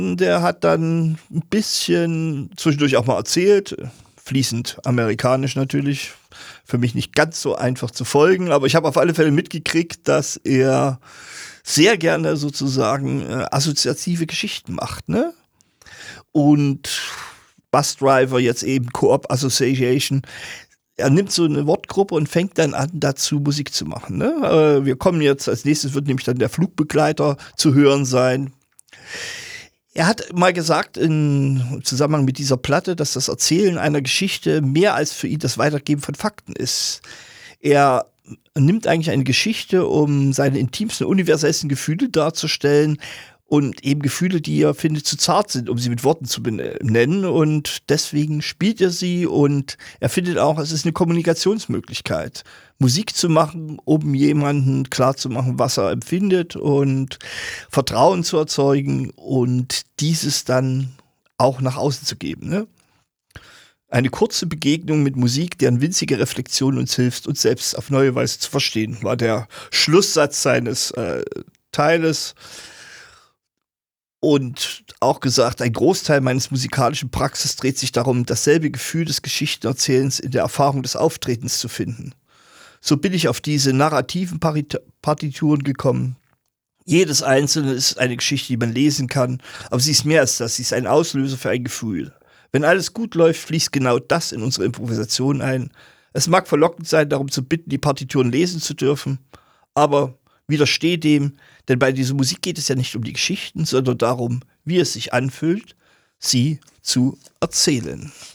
Der hat dann ein bisschen zwischendurch auch mal erzählt, fließend amerikanisch natürlich, für mich nicht ganz so einfach zu folgen, aber ich habe auf alle Fälle mitgekriegt, dass er sehr gerne sozusagen assoziative Geschichten macht, ne? Und Bus Driver jetzt eben Co-op Association. Er nimmt so eine Wortgruppe und fängt dann an, dazu Musik zu machen. Ne? Wir kommen jetzt, als nächstes wird nämlich dann der Flugbegleiter zu hören sein. Er hat mal gesagt im Zusammenhang mit dieser Platte, dass das Erzählen einer Geschichte mehr als für ihn das Weitergeben von Fakten ist. Er nimmt eigentlich eine Geschichte, um seine intimsten, universellsten Gefühle darzustellen und eben Gefühle, die er findet, zu zart sind, um sie mit Worten zu benennen. Und deswegen spielt er sie und er findet auch, es ist eine Kommunikationsmöglichkeit, Musik zu machen, um jemanden klarzumachen, was er empfindet und Vertrauen zu erzeugen und dieses dann auch nach außen zu geben. Ne? Eine kurze Begegnung mit Musik, deren winzige Reflexion uns hilft, uns selbst auf neue Weise zu verstehen, war der Schlusssatz seines Teiles. Und auch gesagt, ein Großteil meines musikalischen Praxis dreht sich darum, dasselbe Gefühl des Geschichtenerzählens in der Erfahrung des Auftretens zu finden. So bin ich auf diese narrativen Partituren gekommen. Jedes einzelne ist eine Geschichte, die man lesen kann, aber sie ist mehr als das, sie ist ein Auslöser für ein Gefühl. Wenn alles gut läuft, fließt genau das in unsere Improvisation ein. Es mag verlockend sein, darum zu bitten, die Partituren lesen zu dürfen, aber widersteh dem, denn bei dieser Musik geht es ja nicht um die Geschichten, sondern darum, wie es sich anfühlt, sie zu erzählen.